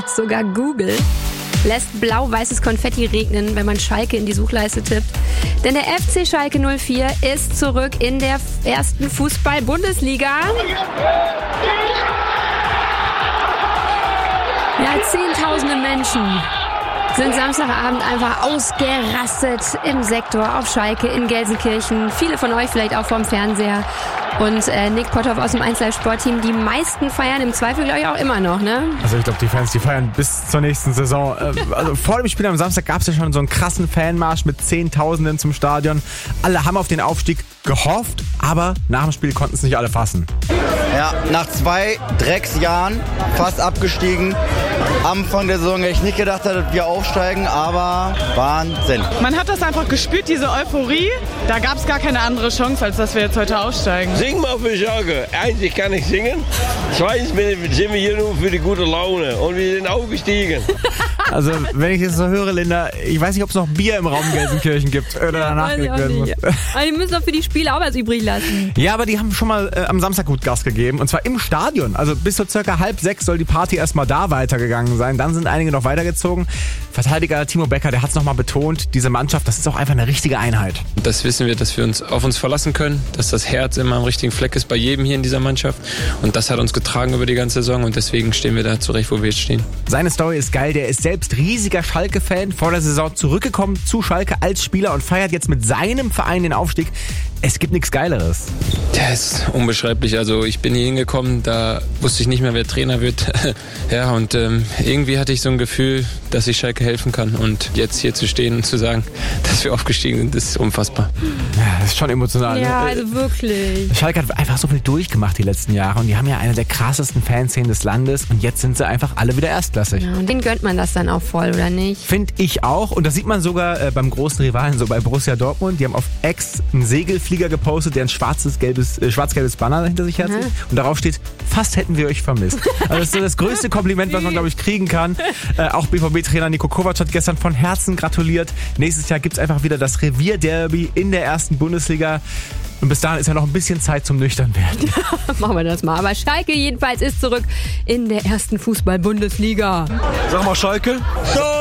Sogar Google lässt blau-weißes Konfetti regnen, wenn man Schalke in die Suchleiste tippt. Denn der FC Schalke 04 ist zurück in der ersten Fußball-Bundesliga. Ja, Zehntausende Menschen sind Samstagabend einfach ausgerastet im Sektor auf Schalke in Gelsenkirchen. Viele von euch vielleicht auch vorm Fernseher. Und Nick Potthoff aus dem 1 Live Sportteam, die meisten feiern im Zweifel, glaube ich, auch immer noch, ne? Also ich glaube, die Fans, die feiern bis zur nächsten Saison. Also vor dem Spiel am Samstag gab es ja schon so einen krassen Fanmarsch mit Zehntausenden zum Stadion. Alle haben auf den Aufstieg gehofft, aber nach dem Spiel konnten es nicht alle fassen. Ja, nach 2 Drecksjahren fast abgestiegen. Anfang der Saison hätte ich nicht gedacht, dass wir aufsteigen, aber Wahnsinn. Man hat das einfach gespürt, diese Euphorie. Da gab es gar keine andere Chance, als dass wir jetzt heute aufsteigen. Sing mal für Schalke. Einzig kann ich singen. Zweitens sind wir hier nur für die gute Laune. Und wir sind aufgestiegen. Also, wenn ich das so höre, Linda, ich weiß nicht, ob es noch Bier im Raum Gelsenkirchen gibt oder danach gelegt werden muss. Aber die müssen doch für die Spiele auch was übrig lassen. Ja, aber die haben schon mal am Samstag gut Gas gegeben. Und zwar im Stadion. Also bis so circa 5:30 soll die Party erstmal da weitergegangen sein. Dann sind einige noch weitergezogen. Verteidiger Timo Becker, der hat es nochmal betont, diese Mannschaft, das ist auch einfach eine richtige Einheit. Das wissen wir, dass wir uns auf uns verlassen können, dass das Herz immer am richtigen Fleck ist bei jedem hier in dieser Mannschaft. Und das hat uns getragen über die ganze Saison und deswegen stehen wir da zurecht, wo wir jetzt stehen. Seine Story ist geil, der ist selbst riesiger Schalke-Fan, vor der Saison zurückgekommen zu Schalke als Spieler und feiert jetzt mit seinem Verein den Aufstieg. Es gibt nichts Geileres. Das ist unbeschreiblich. Also ich bin hier hingekommen, da wusste ich nicht mehr, wer Trainer wird. Ja, und irgendwie hatte ich so ein Gefühl, dass ich Schalke helfen kann. Und jetzt hier zu stehen und zu sagen, dass wir aufgestiegen sind, ist unfassbar. Ja, das ist schon emotional. Ja, Ne? also wirklich. Schalke hat einfach so viel durchgemacht die letzten Jahre und die haben ja eine der krassesten Fanszenen des Landes und jetzt sind sie einfach alle wieder erstklassig. Ja, und denen gönnt man das dann auch voll, oder nicht? Finde ich auch. Und das sieht man sogar beim großen Rivalen, so bei Borussia Dortmund. Die haben auf X einen Segelflieger gepostet, der ein schwarz-gelbes Banner hinter sich hat. Und darauf steht, fast hätten wir euch vermisst. Also das ist so das größte Kompliment, was man, glaube ich, kriegen kann. Auch BVB-Trainer Niko Kovac hat gestern von Herzen gratuliert. Nächstes Jahr gibt es einfach wieder das Revierderby in der ersten Bundesliga. Und bis dahin ist ja noch ein bisschen Zeit zum Nüchternwerden. Machen wir das mal. Aber Schalke jedenfalls ist zurück in der ersten Fußball-Bundesliga. Sag mal Schalke.